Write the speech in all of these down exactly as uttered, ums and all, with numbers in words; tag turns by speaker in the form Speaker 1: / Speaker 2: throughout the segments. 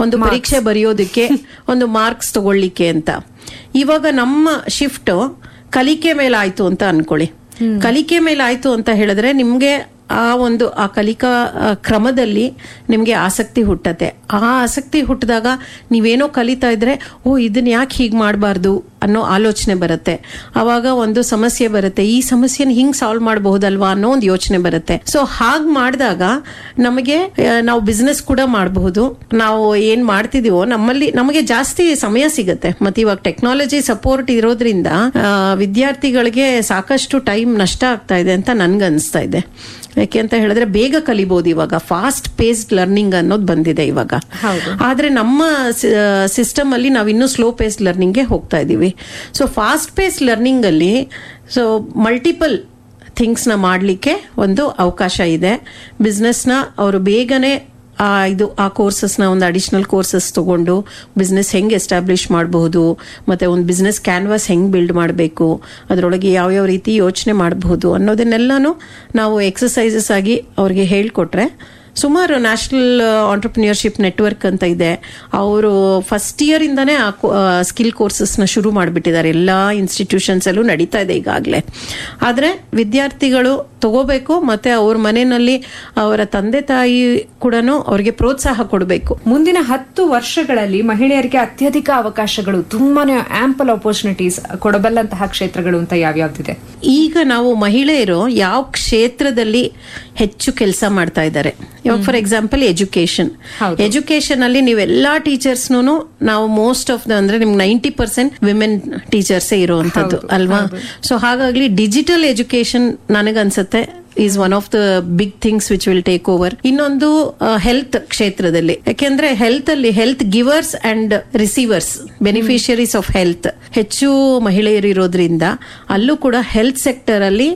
Speaker 1: ಒಂದು ಪರೀಕ್ಷೆ ಬರೆಯೋದಕ್ಕೆ, ಒಂದು ಮಾರ್ಕ್ಸ್ ತಗೊಳ್ಳಿಕ್ಕೆ ಅಂತ. ಇವಾಗ ನಮ್ಮ ಶಿಫ್ಟ್ ಕಲಿಕೆ ಮೇಲೆ ಆಯ್ತು ಅಂತ ಅನ್ಕೊಳ್ಳಿ. ಕಲಿಕೆ ಮೇಲೆ ಆಯ್ತು ಅಂತ ಹೇಳಿದ್ರೆ ನಿಮ್ಗೆ ಆ ಒಂದು ಆ ಕಲಿಕಾ ಕ್ರಮದಲ್ಲಿ ನಿಮ್ಗೆ ಆಸಕ್ತಿ ಹುಟ್ಟತ್ತೆ. ಆ ಆಸಕ್ತಿ ಹುಟ್ಟಿದಾಗ ನೀವೇನೋ ಕಲಿತಾ ಇದ್ರೆ, ಓ ಇದನ್ನ ಯಾಕೆ ಹೀಗೆ ಮಾಡಬಾರ್ದು ಅನ್ನೋ ಆಲೋಚನೆ ಬರುತ್ತೆ. ಅವಾಗ ಒಂದು ಸಮಸ್ಯೆ ಬರುತ್ತೆ, ಈ ಸಮಸ್ಯೆನ ಹಿಂಗ್ ಸಾಲ್ವ್ ಮಾಡಬಹುದಲ್ವಾ ಅನ್ನೋ ಒಂದು ಯೋಚನೆ ಬರುತ್ತೆ. ಸೊ ಹಾಗ್ ಮಾಡಿದಾಗ ನಮಗೆ ನಾವು ಬಿಸ್ನೆಸ್ ಕೂಡ ಮಾಡಬಹುದು. ನಾವು ಏನ್ ಮಾಡ್ತಿದೀವೋ ನಮ್ಮಲ್ಲಿ ನಮಗೆ ಜಾಸ್ತಿ ಸಮಯ ಸಿಗುತ್ತೆ. ಮತ್ತೆ ಇವಾಗ ಟೆಕ್ನಾಲಜಿ ಸಪೋರ್ಟ್ ಇರೋದ್ರಿಂದ ವಿದ್ಯಾರ್ಥಿಗಳಿಗೆ ಸಾಕಷ್ಟು ಟೈಮ್ ನಷ್ಟ ಆಗ್ತಾ ಇದೆ ಅಂತ ನನ್ಗೆ ಅನಿಸ್ತಾ ಇದೆ. ಯಾಕೆ ಅಂತ ಹೇಳಿದ್ರೆ ಬೇಗ ಕಲಿಬಹುದು. ಇವಾಗ ಫಾಸ್ಟ್ ಪೇಸ್ಡ್ ಲರ್ನಿಂಗ್ ಅನ್ನೋದು ಬಂದಿದೆ ಇವಾಗ. ಆದ್ರೆ ನಮ್ಮ ಸಿಸ್ಟಮ್ ಅಲ್ಲಿ ನಾವು ಇನ್ನೂ ಸ್ಲೋ ಪೇಸ್ಡ್ ಲರ್ನಿಂಗ್ ಗೆ ಹೋಗ್ತಾ ಇದೀವಿ. ಸೊ ಫಾಸ್ಟ್ ಪೇಸ್ಡ್ ಲರ್ನಿಂಗ್ ಅಲ್ಲಿ ಸೊ ಮಲ್ಟಿಪಲ್ ಥಿಂಗ್ಸ್ ನ ಮಾಡ್ಲಿಕ್ಕೆ ಒಂದು ಅವಕಾಶ ಇದೆ. ಬಿಸ್ನೆಸ್ ನ ಅವರು ಬೇಗನೆ ಆ ಇದು ಆ ಕೋರ್ಸಸ್ ನ ಒಂದು ಅಡಿಷನಲ್ ಕೋರ್ಸಸ್ ತಗೊಂಡು ಬಿಸ್ನೆಸ್ ಹೆಂಗ್ ಎಸ್ಟಾಬ್ಲಿಷ್ ಮಾಡಬಹುದು, ಮತ್ತೆ ಒಂದು ಬಿಸ್ನೆಸ್ ಕ್ಯಾನ್ವಾಸ್ ಹೆಂಗ್ ಬಿಲ್ಡ್ ಮಾಡಬೇಕು, ಅದರೊಳಗೆ ಯಾವ್ಯಾವ ರೀತಿ ಯೋಚನೆ ಮಾಡಬಹುದು ಅನ್ನೋದನ್ನೆಲ್ಲಾನು ನಾವು ಎಕ್ಸಸೈಸಸ್ ಆಗಿ ಅವ್ರಿಗೆ ಹೇಳ್ಕೊಟ್ರೆ, ಸುಮಾರು ನ್ಯಾಷನಲ್ ಆಂಟರ್ಪ್ರಿನಿಯರ್ಶಿಪ್ ನೆಟ್ವರ್ಕ್ ಅಂತ ಇದೆ, ಅವರು ಫಸ್ಟ್ ಇಯರ್ ಇಂದಾನೇ ಆ ಸ್ಕಿಲ್ ಕೋರ್ಸಸ್ ನ ಶುರು ಮಾಡಿಬಿಟ್ಟಿದ್ದಾರೆ. ಎಲ್ಲಾ ಇನ್ಸ್ಟಿಟ್ಯೂಷನ್ಸ್ ಅಲ್ಲೂ ನಡೀತಾ ಇದೆ ಈಗಾಗಲೇ. ಆದ್ರೆ ವಿದ್ಯಾರ್ಥಿಗಳು ತಗೋಬೇಕು, ಮತ್ತೆ ಅವ್ರ ಮನೆಯಲ್ಲಿ ಅವರ ತಂದೆ ತಾಯಿ ಕೂಡ ಅವ್ರಿಗೆ ಪ್ರೋತ್ಸಾಹ ಕೊಡಬೇಕು.
Speaker 2: ಮುಂದಿನ ಹತ್ತು ವರ್ಷಗಳಲ್ಲಿ ಮಹಿಳೆಯರಿಗೆ ಅತ್ಯಧಿಕ ಅವಕಾಶಗಳು, ತುಂಬಾನೇ ಆಂಪಲ್ ಆಪರ್ಚುನಿಟೀಸ್ ಕೊಡಬಲ್ಲಂತಹ ಕ್ಷೇತ್ರಗಳು ಅಂತ ಯಾವ್ಯಾವ್ದಿದೆ?
Speaker 1: ಈಗ ನಾವು ಮಹಿಳೆಯರು ಯಾವ ಕ್ಷೇತ್ರದಲ್ಲಿ ಹೆಚ್ಚು ಕೆಲಸ ಮಾಡ್ತಾ ಇದ್ದಾರೆ? ಇವಾಗ ಫಾರ್ ಎಕ್ಸಾಂಪಲ್ ಎಜುಕೇಶನ್. ಎಜುಕೇಶನ್ ಅಲ್ಲಿ ನೀವೆಲ್ಲಾ ಟೀಚರ್ಸ್ನು ನಾವು ಮೋಸ್ಟ್ ಆಫ್ ದ ಅಂದ್ರೆ ನಿಮ್ಗೆ ನೈಂಟಿ ಪರ್ಸೆಂಟ್ ವಿಮೆನ್ ಟೀಚರ್ಸೇ ಇರುವಂತದ್ದು ಅಲ್ವಾ? ಸೊ ಹಾಗಾಗಿ ಡಿಜಿಟಲ್ ಎಜುಕೇಶನ್ ನನಗನ್ಸುತ್ತೆ is one of the big things which will take over. ಇನ್ನೊಂದು ಹೆಲ್ತ್ ಕ್ಷೇತ್ರದಲ್ಲಿ, ಯಾಕೆಂದ್ರೆ ಹೆಲ್ತ್ ಅಲ್ಲಿ health givers and receivers, beneficiaries of health ಹೆಚ್ಚು ಮಹಿಳೆಯರು ಇರೋದ್ರಿಂದ ಅಲ್ಲೂ ಕೂಡ ಹೆಲ್ತ್ ಸೆಕ್ಟರ್ ಅಲ್ಲಿ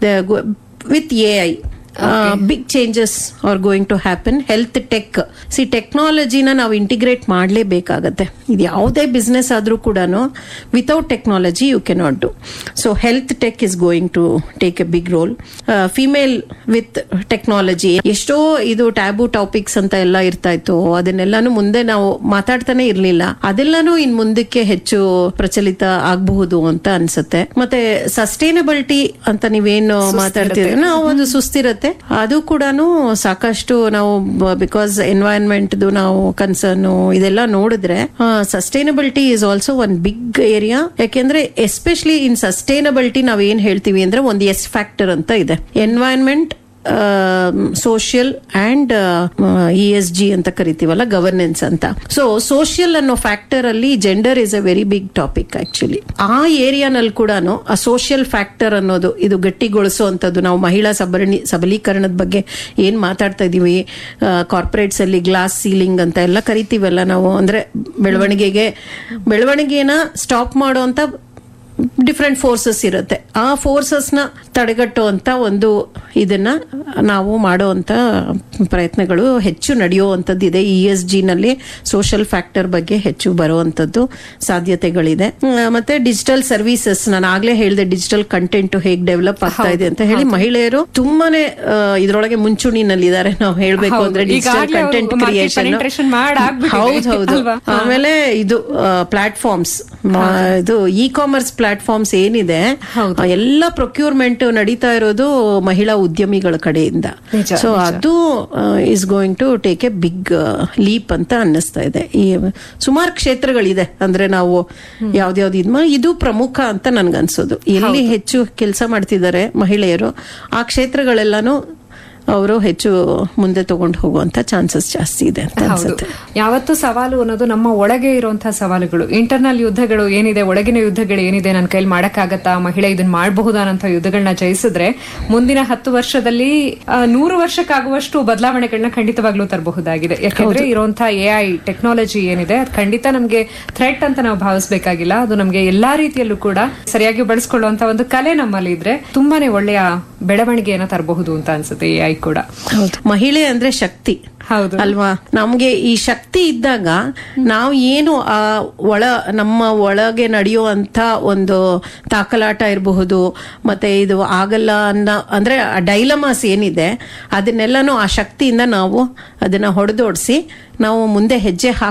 Speaker 1: with A I big changes are going to happen. Health tech, C ಟೆಕ್ನಾಲಜಿನ ನಾವು ಇಂಟಿಗ್ರೇಟ್ ಮಾಡಲೇಬೇಕಾಗತ್ತೆ. ಇದು ಯಾವುದೇ ಬಿಸ್ನೆಸ್ ಆದ್ರೂ ಕೂಡ without technology you can not do. So health tech is going to take A big roll. Female with technology, ಎಷ್ಟೋ ಇದು tab topics ಅಂತ ಎಲ್ಲ ಇರ್ತಾ ಇತ್ತು, ಅದನ್ನೆಲ್ಲಾನು ಮುಂದೆ ನಾವು ಮಾತಾಡ್ತಾನೆ ಇರ್ಲಿಲ್ಲ. ಅದೆಲ್ಲಾನು ಇನ್ ಮುಂದಕ್ಕೆ ಹೆಚ್ಚು ಪ್ರಚಲಿತ ಆಗಬಹುದು ಅಂತ ಅನ್ಸುತ್ತೆ. ಮತ್ತೆ ಸಸ್ಟೈನಬಿಲಿಟಿ ಅಂತ ನೀವೇನು ಮಾತಾಡ್ತಿದ್ರೆ ನಾವು ಒಂದು ಸುಸ್ಥಿರತೆ, ಅದು ಕೂಡ ಸಾಕಷ್ಟು ನಾವು ಬಿಕಾಸ್ ಎನ್ವೈರನ್ಮೆಂಟ್ ನಾವು ಕನ್ಸರ್ನ್ ಇದೆಲ್ಲ ನೋಡಿದ್ರೆ sustainability is also one big area. ಯಾಕೆಂದ್ರೆ ಎಸ್ಪೆಷಲಿ ಇನ್ ಸಸ್ಟೈನಬಿಲಿಟಿ ನಾವ್ ಏನ್ ಹೇಳ್ತೀವಿ ಅಂದ್ರೆ ಒಂದು ಎಸ್ ಫ್ಯಾಕ್ಟರ್ ಅಂತ ಇದೆ. Environment, social and E S G ಅಂತ ಕರಿತೀವಲ್ಲ, ಗವರ್ನೆನ್ಸ್ ಅಂತ. ಸೊ ಸೋಷಿಯಲ್ ಅನ್ನೋ ಫ್ಯಾಕ್ಟರ್ ಅಲ್ಲಿ gender is a very big topic actually. ಆ ಏರಿಯಾನಲ್ಲಿ ಕೂಡ ಆ ಸೋಷಿಯಲ್ ಫ್ಯಾಕ್ಟರ್ ಅನ್ನೋದು ಇದು ಗಟ್ಟಿಗೊಳಿಸುವಂತದ್ದು. ನಾವು ಮಹಿಳಾ ಸಬರಣಿ ಸಬಲೀಕರಣದ ಬಗ್ಗೆ ಏನ್ ಮಾತಾಡ್ತಾ ಇದೀವಿ, ಕಾರ್ಪೊರೇಟ್ಸ್ ಅಲ್ಲಿ ಗ್ಲಾಸ್ ಸೀಲಿಂಗ್ ಅಂತ ಎಲ್ಲ ಕರಿತೀವಲ್ಲ ನಾವು, ಅಂದ್ರೆ ಬೆಳವಣಿಗೆಗೆ ಬೆಳವಣಿಗೆನ ಸ್ಟಾಪ್ ಮಾಡುವಂತ ಡಿಫ್ರೆಂಟ್ ಫೋರ್ಸಸ್ ಇರುತ್ತೆ. ಆ ಫೋರ್ಸಸ್ ನ ತಡೆಗಟ್ಟುವಂತ ಒಂದು ಇದನ್ನ ನಾವು ಮಾಡುವಂತ ಪ್ರಯತ್ನಗಳು ಹೆಚ್ಚು ನಡೆಯುವಂತದ್ದಿದೆ. ಇ ಎಸ್ ಜಿ ನಲ್ಲಿ ಸೋಷಿಯಲ್ ಫ್ಯಾಕ್ಟರ್ ಬಗ್ಗೆ ಹೆಚ್ಚು ಬರುವಂತದ್ದು ಸಾಧ್ಯತೆಗಳಿದೆ. ಮತ್ತೆ ಡಿಜಿಟಲ್ ಸರ್ವಿಸಸ್, ನಾನು ಆಗ್ಲೇ ಹೇಳಿದೆ ಡಿಜಿಟಲ್ ಕಂಟೆಂಟ್ ಹೇಗೆ ಡೆವಲಪ್ ಆಗ್ತಾ ಇದೆ ಅಂತ ಹೇಳಿ. ಮಹಿಳೆಯರು ತುಂಬಾನೇ ಇದ್ರೊಳಗೆ ಮುಂಚೂಣಿನಲ್ಲಿದ್ದಾರೆ ನಾವು ಹೇಳ್ಬೇಕು ಅಂದ್ರೆ. ಡಿಜಿಟಲ್ ಕಂಟೆಂಟ್ ಕ್ರಿಯೇಷನ್ ಹೌದು ಹೌದು. ಆಮೇಲೆ ಇದು ಪ್ಲಾಟ್ಫಾರ್ಮ್ಸ್, ಇದು ಇ ಕಾಮರ್ಸ್ ಪ್ಲಾಟ್ಫಾರ್ಮ್ಸ್ ಏನಿದೆ ಎಲ್ಲ ಪ್ರೊಕ್ಯೂರ್ಮೆಂಟ್ ನಡೀತಾ ಇರೋದು ಮಹಿಳಾ ಉದ್ಯಮಿಗಳ ಕಡೆಯಿಂದ. ಸೊ ಅದು is going to take A big leap ಅಂತ ಅನ್ನಿಸ್ತಾ ಇದೆ. ಈ ಸುಮಾರು ಕ್ಷೇತ್ರಗಳಿದೆ, ಅಂದ್ರೆ ನಾವು ಯಾವ್ದ್ಯಾವ್ದು ಇದ್ ಇದು ಪ್ರಮುಖ ಅಂತ ನನ್ಗನ್ಸೋದು. ಎಲ್ಲಿ ಹೆಚ್ಚು ಕೆಲಸ ಮಾಡ್ತಿದ್ದಾರೆ ಮಹಿಳೆಯರು ಆ ಕ್ಷೇತ್ರಗಳೆಲ್ಲಾನು ಅವರು ಹೆಚ್ಚು ಮುಂದೆ ತಗೊಂಡು ಹೋಗುವಂತ ಚಾನ್ಸಸ್ ಜಾಸ್ತಿ ಇದೆ ಅಂತ ಅನ್ಸುತ್ತೆ.
Speaker 2: ಯಾವತ್ತು ಸವಾಲು ಅನ್ನೋದು ನಮ್ಮ ಒಳಗೆ ಇರುವಂತಹ ಸವಾಲುಗಳು, ಇಂಟರ್ನಲ್ ಯುದ್ಧಗಳು ಏನಿದೆ, ಒಳಗಿನ ಯುದ್ಧಗಳು ಏನಿದೆ, ನನ್ನ ಕೈಲಿ ಮಾಡಕ್ಕಾಗತ್ತಾ, ಮಹಿಳೆ ಇದನ್ನ ಮಾಡಬಹುದಾದಂತಹ ಯುದ್ಧಗಳನ್ನ ಜಯಿಸಿದ್ರೆ ಮುಂದಿನ ಹತ್ತು ವರ್ಷದಲ್ಲಿ ನೂರು ವರ್ಷಕ್ಕಾಗುವಷ್ಟು ಬದಲಾವಣೆಗಳನ್ನ ಖಂಡಿತವಾಗ್ಲೂ ತರಬಹುದಾಗಿದೆ. ಯಾಕಂದ್ರೆ ಇರುವಂತಹ ಎ ಐ ಟೆಕ್ನಾಲಜಿ ಏನಿದೆ ಅದು ಖಂಡಿತ ನಮ್ಗೆ ಥ್ರೆಟ್ ಅಂತ ನಾವು ಭಾವಿಸಬೇಕಾಗಿಲ್ಲ. ಅದು ನಮ್ಗೆ ಎಲ್ಲಾ ರೀತಿಯಲ್ಲೂ ಕೂಡ ಸರಿಯಾಗಿ ಬಳಸ್ಕೊಳ್ಳುವಂತ ಒಂದು ಕಲೆ ನಮ್ಮಲ್ಲಿ ಇದ್ರೆ ತುಂಬಾನೇ ಒಳ್ಳೆಯ ಬೆಳವಣಿಗೆಯನ್ನ ತರಬಹುದು ಅಂತ ಅನ್ಸುತ್ತೆ ಎ ಐ ಕೂಡ.
Speaker 1: ಮಹಿಳೆ ಅಂದ್ರೆ ಶಕ್ತಿ ಅಲ್ವಾ? ನಮ್ಗೆ ಈ ಶಕ್ತಿ ಇದ್ದಾಗ ನಾವು ಏನು ಆ ಒಳ ನಮ್ಮ ಒಳಗೆ ನಡೆಯುವಂತ ಒಂದು ತಾಕಲಾಟ ಇರಬಹುದು, ಮತ್ತೆ ಇದು ಆಗಲ್ಲ ಅನ್ನೋ ಅಂದ್ರೆ ಡೈಲಮಾಸ್ ಏನಿದೆ ಅದನ್ನೆಲ್ಲಾನು ಆ ಶಕ್ತಿಯಿಂದ ನಾವು ಅದನ್ನ ಹೊಡೆದೋಡಿಸಿ ನಾವು ಮುಂದೆ ಹೆಜ್ಜೆ ಹಾಕಿ